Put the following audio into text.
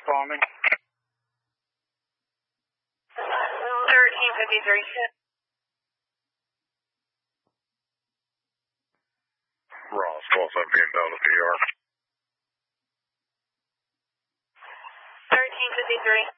responding. 1353. Ross, call 17 down to PR. 1353.